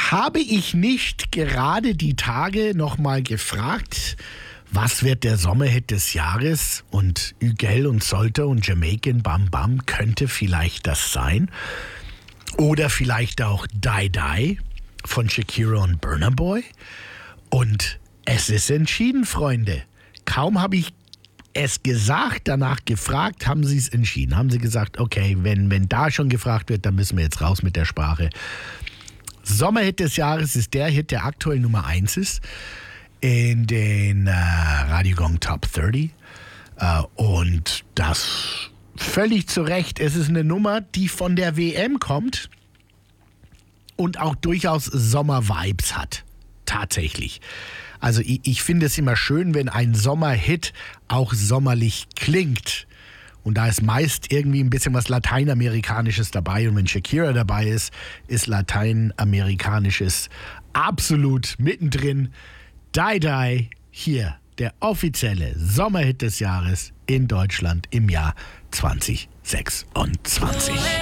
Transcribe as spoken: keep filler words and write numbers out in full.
Habe ich nicht gerade die Tage nochmal gefragt, was wird der Sommerhit des Jahres? Und Ügel und Solter und Jamaican Bam Bam könnte vielleicht das sein. Oder vielleicht auch Die Die von Shakira und Burna Boy. Und es ist entschieden, Freunde. Kaum habe ich es gesagt, danach gefragt, haben sie es entschieden. Haben sie gesagt, okay, wenn, wenn da schon gefragt wird, dann müssen wir jetzt raus mit der Sprache. Sommerhit des Jahres ist der Hit, der aktuell Nummer eins ist in den äh, Radio Gong Top dreißig. Äh, und das völlig zu Recht. Es ist eine Nummer, die von der W M kommt und auch durchaus Sommer-Vibes hat. Tatsächlich. Also ich, ich finde es immer schön, wenn ein Sommerhit auch sommerlich klingt. Und da ist meist irgendwie ein bisschen was Lateinamerikanisches dabei. Und wenn Shakira dabei ist, ist Lateinamerikanisches absolut mittendrin. Die Die, hier der offizielle Sommerhit des Jahres in Deutschland im Jahr zwanzig sechsundzwanzig.